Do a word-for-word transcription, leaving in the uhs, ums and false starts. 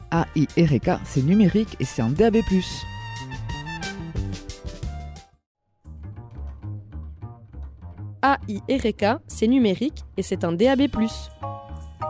A I R K, c'est numérique et c'est un D A B plus. A I R K, c'est numérique et c'est un D A B plus.